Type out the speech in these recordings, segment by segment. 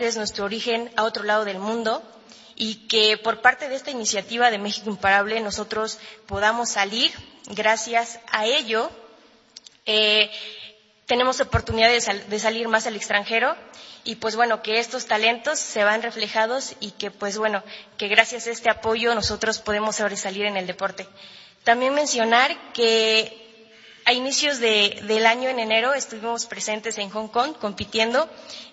es nuestro origen a otro lado del mundo y que por parte de esta iniciativa de México Imparable nosotros podamos salir. Gracias a ello tenemos oportunidad de salir más al extranjero y pues bueno, que estos talentos se van reflejados y que pues bueno, que gracias a este apoyo nosotros podemos sobresalir en el deporte. También mencionar que a inicios del año, en enero, estuvimos presentes en Hong Kong compitiendo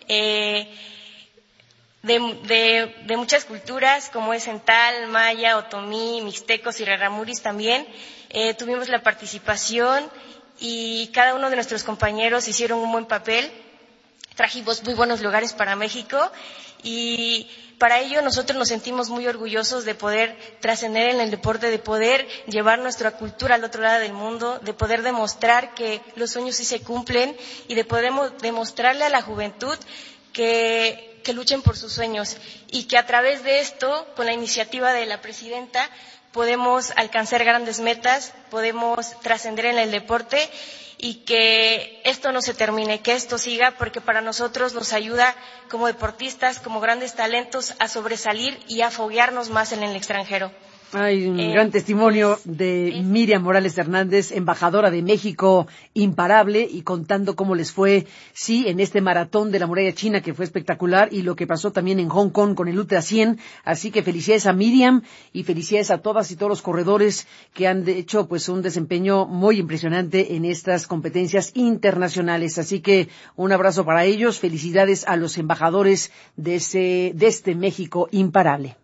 de muchas culturas, como es Cental, Maya, Otomí, Mixtecos y Raramuris también. Tuvimos la participación y cada uno de nuestros compañeros hicieron un buen papel. Trajimos muy buenos lugares para México y para ello nosotros nos sentimos muy orgullosos de poder trascender en el deporte, de poder llevar nuestra cultura al otro lado del mundo, de poder demostrar que los sueños sí se cumplen y de poder demostrarle a la juventud que luchen por sus sueños y que a través de esto, con la iniciativa de la presidenta, podemos alcanzar grandes metas, podemos trascender en el deporte y que esto no se termine, que esto siga, porque para nosotros nos ayuda como deportistas, como grandes talentos, a sobresalir y a foguearnos más en el extranjero. Hay un gran testimonio de Miriam Morales Hernández, embajadora de México Imparable, y contando cómo les fue, sí, en este maratón de la muralla china, que fue espectacular, y lo que pasó también en Hong Kong con el Ultra 100. Así que felicidades a Miriam y felicidades a todas y todos los corredores que han hecho pues un desempeño muy impresionante en estas competencias internacionales. Así que un abrazo para ellos, felicidades a los embajadores de este México Imparable.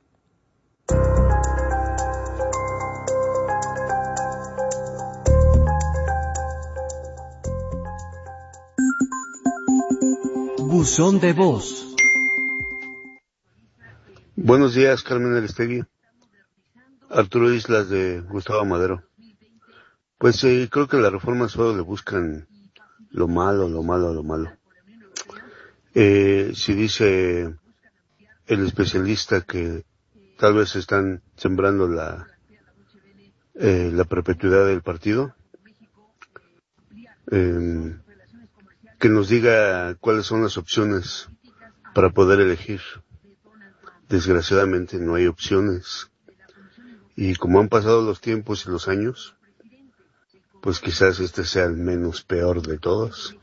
Buzón de voz. Buenos días, Carmen Aristegui. Arturo Islas, de Gustavo Madero. Pues creo que las reformas solo le buscan lo malo. Si dice el especialista que tal vez están sembrando la perpetuidad del partido, que nos diga cuáles son las opciones para poder elegir. Desgraciadamente no hay opciones. Y como han pasado los tiempos y los años, pues quizás este sea el menos peor de todos.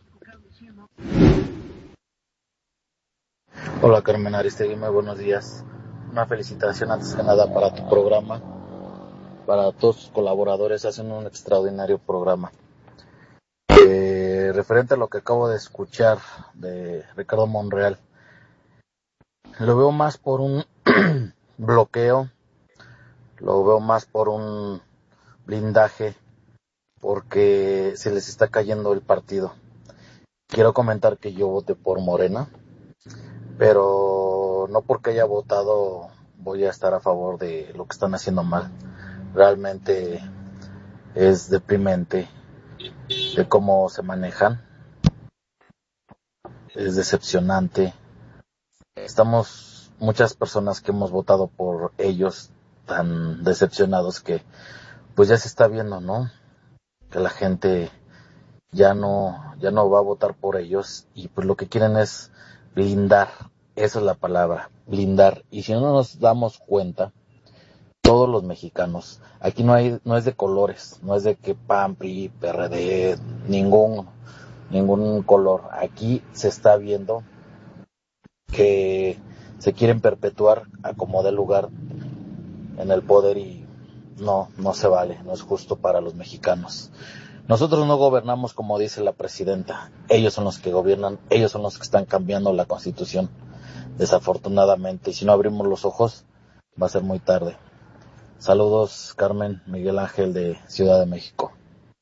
Hola Carmen Aristegui, muy buenos días. Una felicitación antes que nada para tu programa, para todos tus colaboradores, hacen un extraordinario programa. Referente a lo que acabo de escuchar de Ricardo Monreal, lo veo más por un bloqueo, lo veo más por un blindaje, porque se les está cayendo el partido. Quiero comentar que yo voté por Morena, pero no porque haya votado voy a estar a favor de lo que están haciendo mal. Realmente es deprimente de cómo se manejan, es decepcionante. Estamos muchas personas que hemos votado por ellos tan decepcionados que pues ya se está viendo, ¿no? Que la gente ya no va a votar por ellos y pues lo que quieren es blindar, esa es la palabra, blindar. Y si no nos damos cuenta, todos los mexicanos, aquí no es de colores, no es de que PAN, PRI, PRD, ningún color. Aquí se está viendo que se quieren perpetuar a como dé lugar en el poder y no se vale, no es justo para los mexicanos. Nosotros no gobernamos como dice la presidenta, ellos son los que gobiernan, ellos son los que están cambiando la Constitución, desafortunadamente, y si no abrimos los ojos va a ser muy tarde. Saludos, Carmen, Miguel Ángel de Ciudad de México.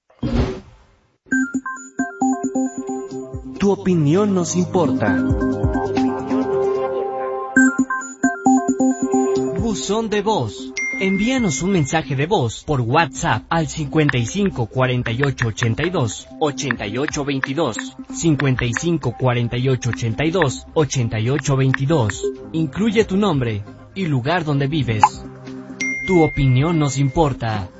Tu opinión nos importa. Buzón de voz. Envíanos un mensaje de voz por WhatsApp al 55 48 82 88 22, 55 48 82 88 22. Incluye tu nombre y lugar donde vives. Tu opinión nos importa.